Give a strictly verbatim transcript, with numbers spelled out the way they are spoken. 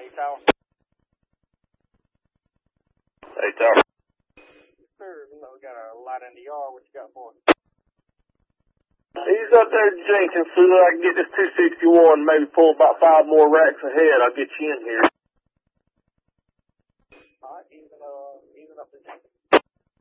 Hey, Tower. Hey, Tower. Sir, you know, we got a lot in the yard. What you got for us? He's up there Jenkins, so that I can get this two sixty-one, maybe pull about five more racks ahead. I'll get you in here. All right, even, uh, even up to Jenkins.